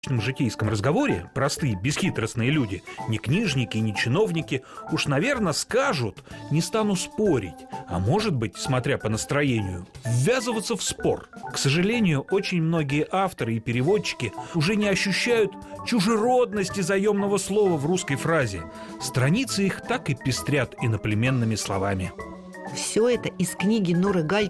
В житейском разговоре простые, бесхитростные люди, ни книжники, ни чиновники, уж, наверное, скажут, не стану спорить, а может быть, смотря по настроению, ввязываться в спор. К сожалению, очень многие авторы и переводчики уже не ощущают чужеродности заемного слова в русской фразе. Страницы их так и пестрят иноплеменными словами. Все это из книги Норы Галь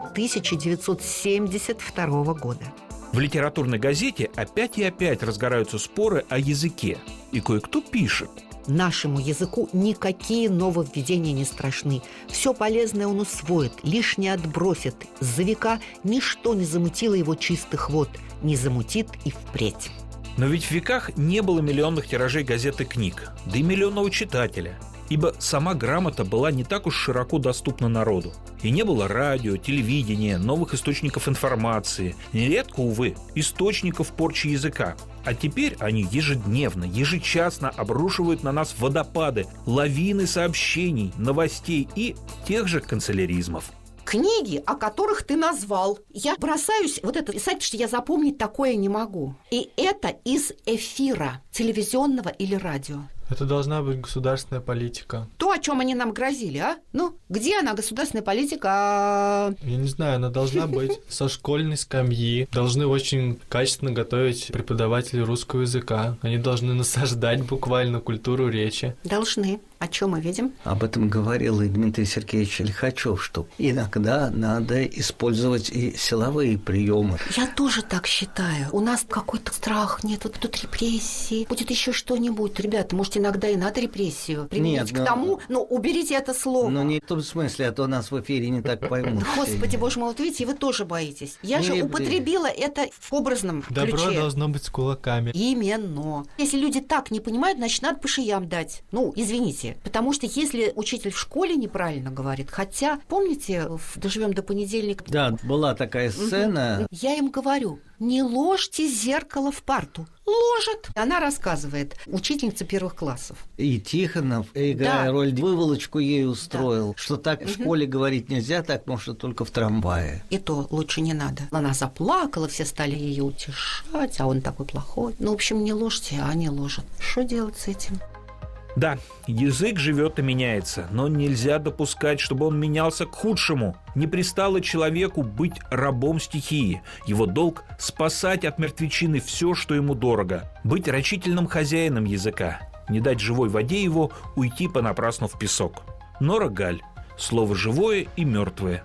1972 года. В литературной газете опять и опять разгораются споры о языке. И кое-кто пишет: нашему языку никакие нововведения не страшны. Все полезное он усвоит, лишнее отбросит. За века ничто не замутило его чистых вод, не замутит и впредь. Но ведь в веках не было миллионных тиражей газет и книг, да и миллионного читателя. Ибо сама грамота была не так уж широко доступна народу. И не было радио, телевидения, новых источников информации. Нередко, увы, источников порчи языка. А теперь они ежедневно, ежечасно обрушивают на нас водопады, лавины сообщений, новостей и тех же канцеляризмов. Книги, о которых ты назвал, я бросаюсь вот это писать, потому что я запомнить такое не могу. И это из эфира телевизионного или радио. Это должна быть государственная политика. То, о чем они нам грозили, а? Ну, где она, государственная политика? Я не знаю, она должна быть со школьной скамьи. Должны очень качественно готовить преподаватели русского языка. Они должны насаждать буквально культуру речи. Должны. О чем мы видим? Об этом говорил и Дмитрий Сергеевич Лихачев, что иногда надо использовать и силовые приемы. Я тоже так считаю. У нас какой-то страх, нет, вот тут репрессии, будет еще что-нибудь. Ребята, может, иногда и надо репрессию применить к тому, но уберите это слово. Ну, не в том смысле, а то нас в эфире не так поймут. Господи, боже мой, вот видите, вы тоже боитесь. Я же употребила это в образном ключе. Добро должно быть с кулаками. Именно. Если люди так не понимают, значит, надо по шеям дать. Ну, извините. Потому что если учитель в школе неправильно говорит, хотя, помните, «Доживем до понедельника»? Да, была такая сцена. Я им говорю: не ложьте зеркало в парту. Ложат. Она рассказывает, учительница первых классов. И Тихонов, играя роль, выволочку ей устроил, что так в школе говорить нельзя, так может только в трамвае. И то лучше не надо. Она заплакала, все стали ее утешать, а он такой плохой. Ну, в общем, не ложьте, а они ложат. Что делать с этим? Да, язык живет и меняется, но нельзя допускать, чтобы он менялся к худшему. Не пристало человеку быть рабом стихии. Его долг – спасать от мертвечины все, что ему дорого. Быть рачительным хозяином языка. Не дать живой воде его уйти понапрасну в песок. Нора Галь. Слово «живое» и «мертвое».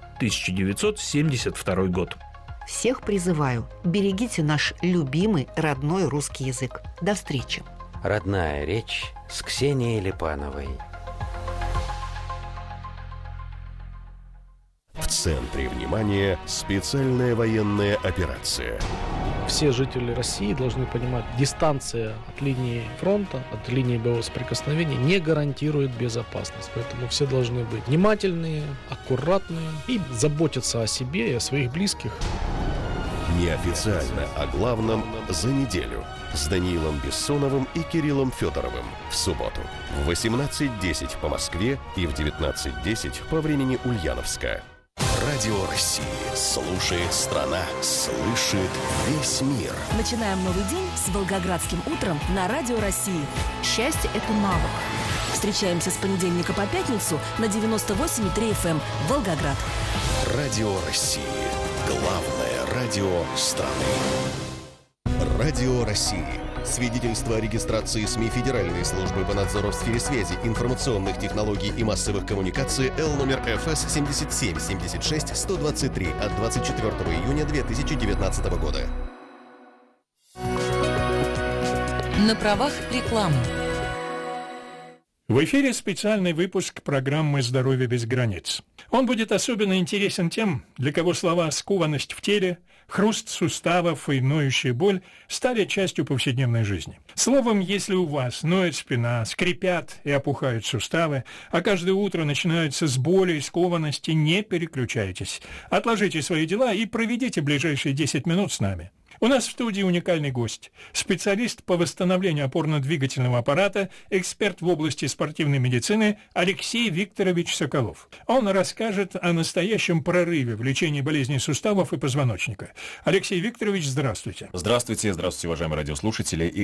1972 год. Всех призываю, берегите наш любимый родной русский язык. До встречи. Родная речь с Ксенией Липановой. В центре внимания специальная военная операция. Все жители России должны понимать, дистанция от линии фронта, от линии боевого соприкосновения не гарантирует безопасность. Поэтому все должны быть внимательные, аккуратные и заботиться о себе и о своих близких. Неофициально о главном за неделю с Даниилом Бессоновым и Кириллом Федоровым в субботу в 18:10 по Москве и в 19:10 по времени Ульяновска. Радио России. Слушает страна. Слышит весь мир. Начинаем новый день с Волгоградским утром на Радио России. Счастье – это навык. Встречаемся с понедельника по пятницу на 98,3 FM Волгоград. Радио России. Главное радио страны. Радио России. Свидетельство о регистрации СМИ Федеральной службы по надзору в сфере связи, информационных технологий и массовых коммуникаций Л номер ФС 77-76-123 от 24 июня 2019 года. На правах рекламы. В эфире специальный выпуск программы «Здоровье без границ». Он будет особенно интересен тем, для кого слова «скованность в теле», «хруст суставов» и «ноющая боль» стали частью повседневной жизни. Словом, если у вас ноет спина, скрипят и опухают суставы, а каждое утро начинаются с боли и скованности, не переключайтесь. Отложите свои дела и проведите ближайшие 10 минут с нами. У нас в студии уникальный гость. Специалист по восстановлению опорно-двигательного аппарата, эксперт в области спортивной медицины Алексей Викторович Соколов. Он расскажет о настоящем прорыве в лечении болезней суставов и позвоночника. Алексей Викторович, здравствуйте. Здравствуйте, уважаемые радиослушатели. И